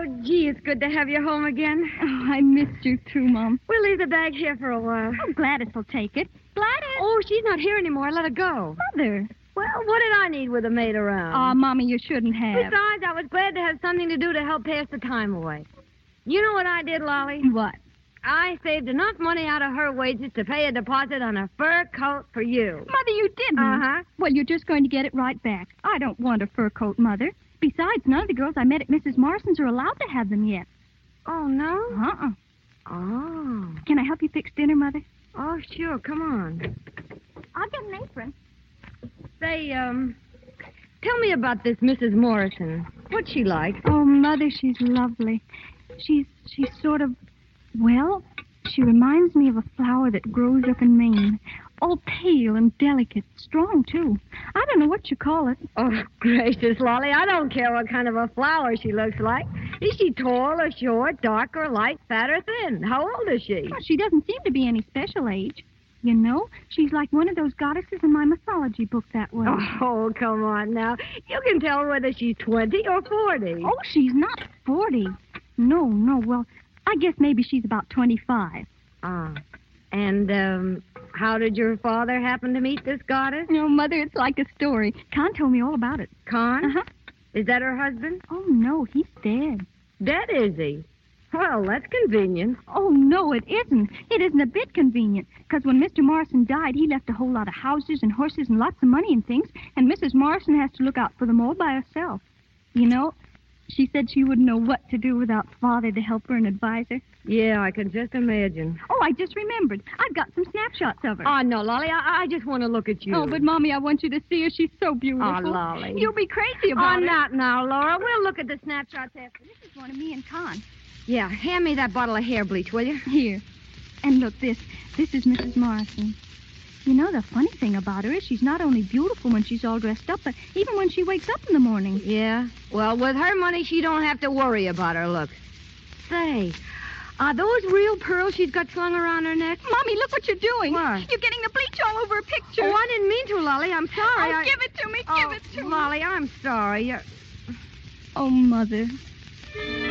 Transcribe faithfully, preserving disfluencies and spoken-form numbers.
Oh, gee, it's good to have you home again. Oh, I missed you too, Mom. We'll leave the bag here for a while. Oh, Gladys will take it. Gladys! Oh, she's not here anymore. Let her go. Mother. Well, what did I need with a maid around? Aw, Mommy, you shouldn't have. Besides, I was glad to have something to do to help pass the time away. You know what I did, Lolly? What? I saved enough money out of her wages to pay a deposit on a fur coat for you. Mother, you didn't. Uh-huh. Well, you're just going to get it right back. I don't want a fur coat, Mother. Besides, none of the girls I met at Missus Morrison's are allowed to have them yet. Oh, no? Uh-uh. Oh. Can I help you fix dinner, Mother? Oh, sure. Come on. I'll get an apron. Say, um, tell me about this Missus Morrison. What's she like? Oh, Mother, she's lovely. She's, she's sort of, well, she reminds me of a flower that grows up in Maine. All pale and delicate, strong, too. I don't know what you call it. Oh, gracious, Lolly, I don't care what kind of a flower she looks like. Is she tall or short, dark or light, fat or thin? How old is she? Well, she doesn't seem to be any special age. You know, she's like one of those goddesses in my mythology book that way. Oh, come on now. You can tell whether she's twenty or forty. Oh, she's not forty. No, no, well, I guess maybe she's about twenty-five. Ah. And, um, how did your father happen to meet this goddess? No, Mother, it's like a story. Con told me all about it. Con? Uh-huh. Is that her husband? Oh, no, he's dead. Dead, is he? Well, that's convenient. Oh, no, it isn't. It isn't a bit convenient. Because when Mister Morrison died, he left a whole lot of houses and horses and lots of money and things, and Missus Morrison has to look out for them all by herself. You know, she said she wouldn't know what to do without Father to help her and advise her. Yeah, I can just imagine. Oh, I just remembered. I've got some snapshots of her. Oh, no, Lolly, I, I just want to look at you. Oh, but, Mommy, I want you to see her. She's so beautiful. Oh, Lolly. You'll be crazy about oh, her. Oh, not now, Laura. We'll look at the snapshots after. This is one of me and Con. Yeah, hand me that bottle of hair bleach, will you? Here. And look, this. This is Missus Morrison. You know, the funny thing about her is she's not only beautiful when she's all dressed up, but even when she wakes up in the morning. Yeah? Well, with her money, she don't have to worry about her looks. Say, are those real pearls she's got slung around her neck? Mommy, look what you're doing. What? You're getting the bleach all over her picture. Oh, I didn't mean to, Lolly. I'm sorry. Oh, I... give it to me. Oh, give it to Lolly, me. I'm sorry. You're... Oh, Mother.